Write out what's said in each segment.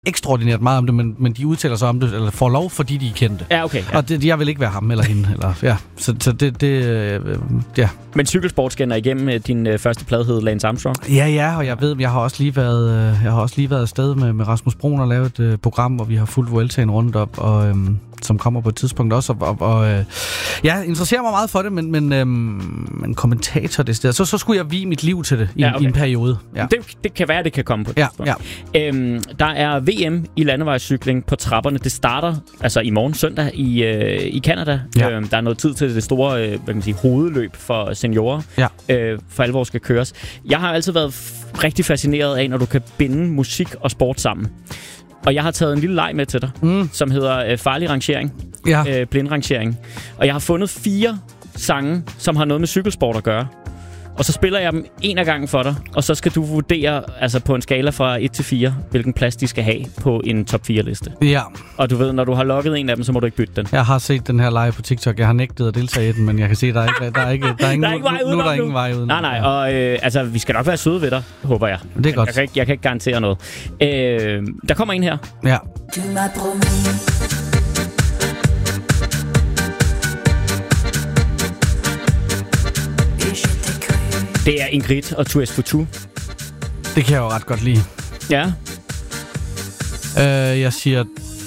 ekstraordinært meget om det, men de udtaler sig om det, eller får lov, fordi de er kendte. Ja, okay. Ja. Og jeg vil ikke være ham eller hende. Eller, ja. Så ja. Men cykelsport scanner igennem din første plade hed Lance Armstrong? Ja, og jeg ved, jeg har også lige været afsted med Rasmus Broen og lavet et program, hvor vi har fulgt Vueltaen rundt op, og som kommer på et tidspunkt også, og jeg interesserer mig meget for det, men kommentator det sted, så skulle jeg vie mit liv til det i en periode. Ja. Det kan være, det kan komme på et tidspunkt. Ja. Der er VM i landevejscykling på trapperne. Det starter altså i morgen søndag i Canada. Ja. Der er noget tid til det store hvad kan man sige, hovedløb for seniorer. Ja. For alvor skal køres. Jeg har altid været rigtig fascineret af, når du kan binde musik og sport sammen. Og jeg har taget en lille leg med til dig, som hedder farlig rangering, blindrangering. Og jeg har fundet 4 sange, som har noget med cykelsport at gøre. Og så spiller jeg dem en af gangen for dig, og så skal du vurdere altså på en skala fra 1 til 4, hvilken plads de skal have på en top 4-liste. Ja. Og du ved, når du har logget en af dem, så må du ikke bytte den. Jeg har set den her live på TikTok. Jeg har nægtet at deltage i den, men jeg kan se, at der er ingen vej uden. Nej, og altså, vi skal nok være søde ved dig, håber jeg. Det er godt. Jeg kan ikke garantere noget. Der kommer en her. Ja. Det er Ingrid og Tours for Two. Det kan jeg jo ret godt lide. Ja. Jeg siger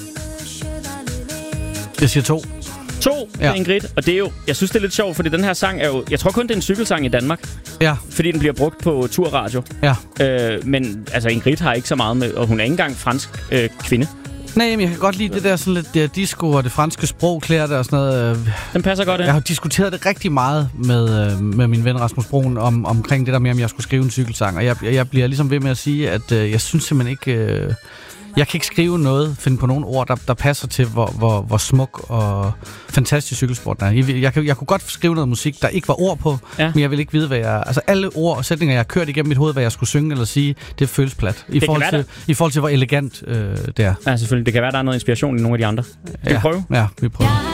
2. 2 ja. Ingrid, og det er jo, jeg synes det er lidt sjovt, fordi den her sang er jo, jeg tror kun det er en cykelsang i Danmark. Ja. Fordi den bliver brugt på turradio. Ja. Men altså Ingrid har ikke så meget med, og hun er ikke engang fransk kvinde. Nej, men jeg kan godt lide det der sådan lidt der disco og det franske sprog, klæder det og sådan noget. Den passer godt ind. Jeg har diskuteret det rigtig meget med min ven Rasmus Broen omkring det der med, om jeg skulle skrive en cykelsang. Og jeg bliver ligesom ved med at sige, at jeg synes simpelthen ikke... Jeg kan ikke skrive noget, finde på nogle ord, der passer til, hvor smuk og fantastisk cykelsporten er. Jeg kunne godt skrive noget musik, der ikke var ord på, men jeg vil ikke vide, hvad jeg... Altså alle ord og sætninger, jeg har kørt igennem mit hoved, hvad jeg skulle synge eller sige, det føles plat. I forhold til, hvor elegant det er. Ja, selvfølgelig. Det kan være, der er noget inspiration i nogle af de andre. Skal vi prøve? Ja, vi prøver.